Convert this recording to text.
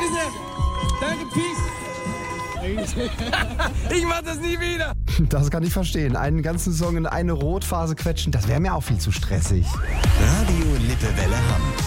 Grüße. Danke, Peace. Ich mach das nie wieder. Das kann ich verstehen. Einen ganzen Song in eine Rotphase quetschen, das wäre mir auch viel zu stressig. Radio Lippewelle Hamm.